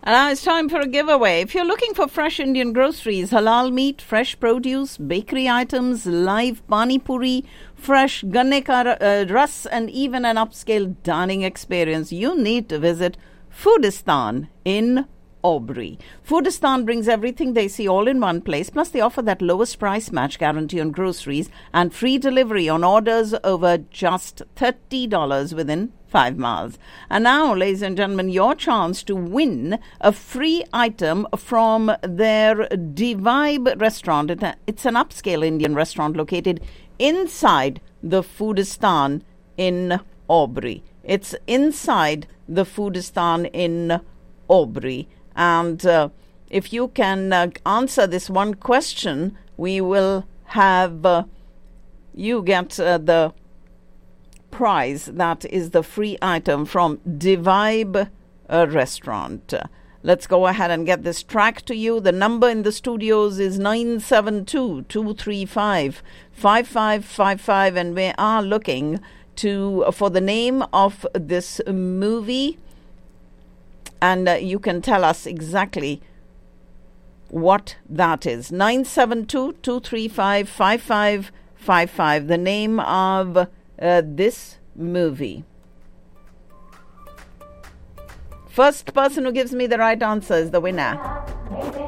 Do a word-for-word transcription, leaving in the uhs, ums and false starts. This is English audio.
And now it's time for a giveaway. If you're looking for fresh Indian groceries, halal meat, fresh produce, bakery items, live pani puri, fresh ganne ka uh, ras, and even an upscale dining experience, you need to visit Foodistan in Aubrey. Foodistan brings everything they see all in one place, plus they offer that lowest price match guarantee on groceries and free delivery on orders over just thirty dollars within five miles. And now, ladies and gentlemen, your chance to win a free item from their Divibe restaurant. It's an upscale Indian restaurant located inside the Foodistan in Aubrey. It's inside the Foodistan in Aubrey. And uh, if you can uh, answer this one question, we will have uh, you get uh, the prize. That is the free item from Divibe uh, restaurant. Uh, let's go ahead and get this track to you. The number in the studios is nine seven two, two three five, five five five five, and we are looking to uh, for the name of this movie. And uh, you can tell us exactly what that is. nine seven two, two three five, five five five five. The name of uh, this movie. First person who gives me the right answer is the winner.